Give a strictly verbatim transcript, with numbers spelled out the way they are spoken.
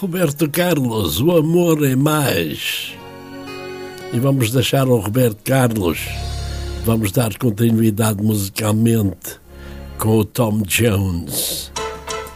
Roberto Carlos, O Amor é Mais. E vamos deixar ao Roberto Carlos, vamos dar continuidade musicalmente com o Tom Jones.